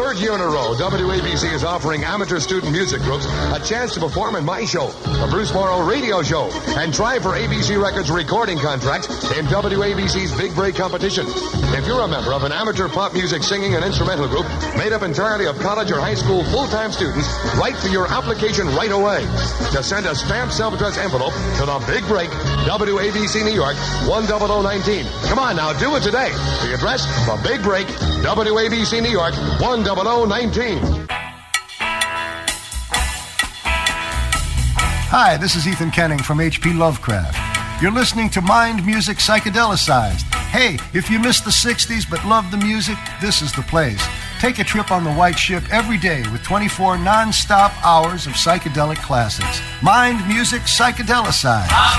third year in a row, WABC is offering amateur student music groups a chance to perform in my show, the Bruce Morrow Radio Show, and try for ABC Records recording contracts in WABC's Big Break competition. If you're a member of an amateur pop music singing and instrumental group made up entirely of college or high school full-time students, write for your application right away. Just send a stamped self-addressed envelope to the Big Break, WABC New York, 10019. Come on now, do it today. The address, the Big Break, WABC New York, 10019. Hi, this is Ethan Kenning from H.P. Lovecraft. You're listening to Mind Music Psychedelicized. Hey, if you missed the 60s but love the music, this is the place. Take a trip on the White Ship every day with 24 non-stop hours of psychedelic classics. Mind Music Psychedelicized.